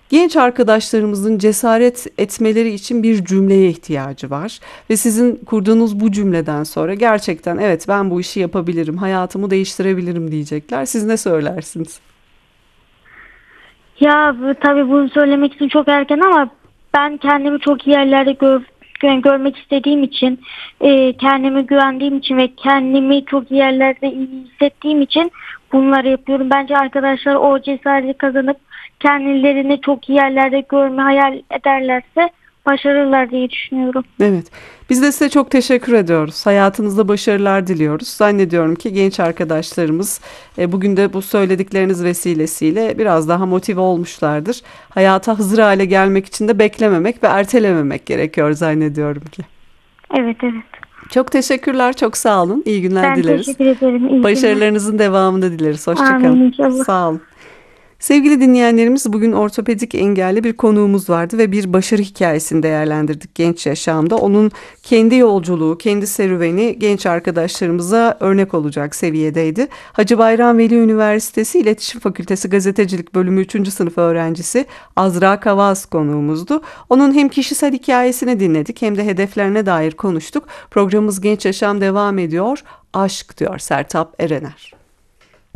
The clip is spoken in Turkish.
Genç arkadaşlarımızın cesaret etmeleri için bir cümleye ihtiyacı var. Ve sizin kurduğunuz bu cümleden sonra gerçekten evet ben bu işi yapabilirim, hayatımı değiştirebilirim diyecekler. Siz ne söylersiniz? Ya tabii bunu söylemek için çok erken ama ben kendimi çok iyi yerlerde görmek istediğim için, kendime güvendiğim için ve kendimi çok iyi yerlerde iyi hissettiğim için bunları yapıyorum. Bence arkadaşlar o cesareti kazanıp kendilerini çok iyi yerlerde görme hayal ederlerse başarırlar diye düşünüyorum. Evet. Biz de size çok teşekkür ediyoruz. Hayatınızda başarılar diliyoruz. Zannediyorum ki genç arkadaşlarımız bugün de bu söyledikleriniz vesilesiyle biraz daha motive olmuşlardır. Hayata hazır hale gelmek için de beklememek ve ertelememek gerekiyor zannediyorum ki. Evet, evet. Çok teşekkürler, çok sağ olun. İyi günler Ben dileriz. teşekkür ederim. İyi günler. Başarılarınızın devamını dileriz. Hoşça kalın. Amin inşallah. Sağ olun. Sevgili dinleyenlerimiz, bugün ortopedik engelli bir konuğumuz vardı ve bir başarı hikayesini değerlendirdik genç yaşamda. Onun kendi yolculuğu, kendi serüveni genç arkadaşlarımıza örnek olacak seviyedeydi. Hacı Bayram Veli Üniversitesi İletişim Fakültesi Gazetecilik Bölümü 3. sınıf öğrencisi Azra Kavaz konuğumuzdu. Onun hem kişisel hikayesini dinledik hem de hedeflerine dair konuştuk. Programımız Genç Yaşam devam ediyor. Aşk diyor Sertab Erener.